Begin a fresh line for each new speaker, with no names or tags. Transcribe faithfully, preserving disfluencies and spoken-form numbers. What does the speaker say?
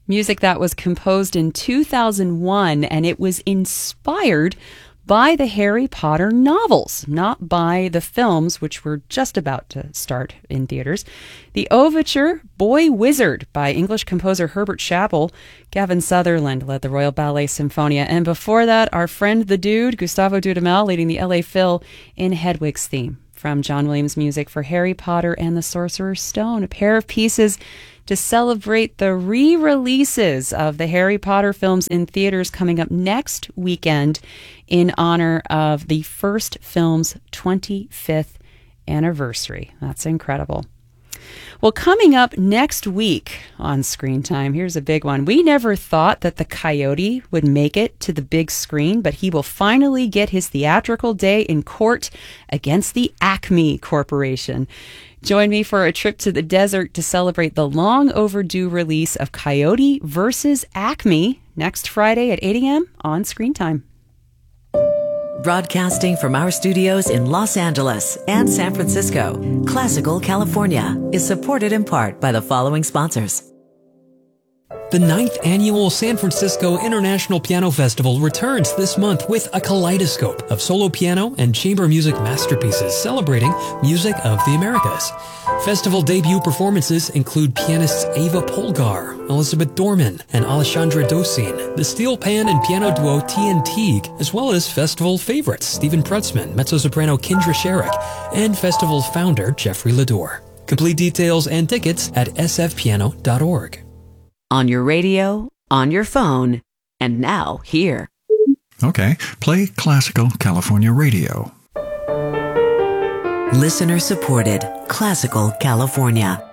Music that was composed in two thousand one, and it was inspired by the Harry Potter novels, not by the films, which were just about to start in theaters. The overture, Boy Wizard, by English composer Herbert Chappell. Gavin Sutherland led the Royal Ballet Symphonia. And before that, our friend the Dude, Gustavo Dudamel, leading the L A Phil in Hedwig's theme from John Williams Music for Harry Potter and the Sorcerer's Stone, a pair of pieces to celebrate the re-releases of the Harry Potter films in theaters coming up next weekend in honor of the first film's twenty-fifth anniversary. That's incredible. Well, coming up next week on Screen Time, here's a big one. We never thought that the Coyote would make it to the big screen, but he will finally get his theatrical day in court against the Acme Corporation. Join me for a trip to the desert to celebrate the long overdue release of Coyote versus Acme next Friday at eight a.m. on Screen Time.
Broadcasting from our studios in Los Angeles and San Francisco, Classical California is supported in part by the following sponsors.
The ninth annual San Francisco International Piano Festival returns this month with a kaleidoscope of solo piano and chamber music masterpieces celebrating music of the Americas. Festival debut performances include pianists Ava Polgar, Elizabeth Dorman, and Alessandra Dosin, the steel pan and piano duo T N Teague, as well as festival favorites Stephen Prutzman, mezzo-soprano Kindra Sherrick, and festival founder Jeffrey Lador. Complete details and tickets at s f piano dot org.
On your radio, on your phone, and now here.
Okay, play Classical California Radio.
Listener supported Classical California.